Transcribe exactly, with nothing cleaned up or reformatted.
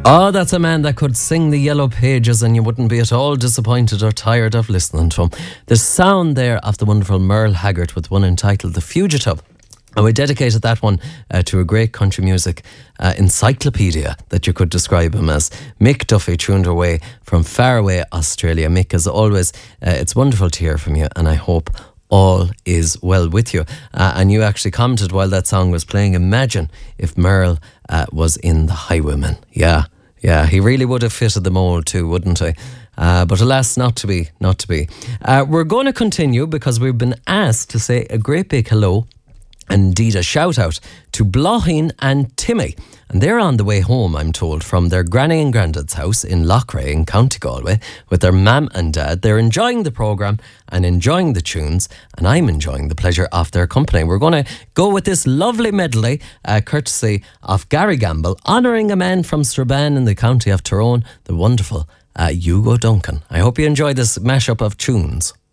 Oh, that's a man that could sing the Yellow Pages and you wouldn't be at all disappointed or tired of listening to him. The sound there of the wonderful Merle Haggard with one entitled The Fugitive. And we dedicated that one uh, to a great country music uh, encyclopedia that you could describe him as. Mick Duffy tuned away from faraway Australia. Mick, as always, uh, it's wonderful to hear from you, and I hope all is well with you. Uh, and you actually commented while that song was playing, imagine if Merle uh, was in The Highwaymen. Yeah, yeah, he really would have fitted the mould too, wouldn't he? Uh, but alas, not to be, not to be. Uh, we're going to continue because we've been asked to say a great big hello, and indeed a shout out to Blochin and Timmy. And they're on the way home, I'm told, from their granny and granddad's house in Loughrea in County Galway with their mam and dad. They're enjoying the programme and enjoying the tunes, and I'm enjoying the pleasure of their company. We're going to go with this lovely medley, uh, courtesy of Gary Gamble, honouring a man from Strabane in the county of Tyrone, the wonderful uh, Hugo Duncan. I hope you enjoy this mashup of tunes.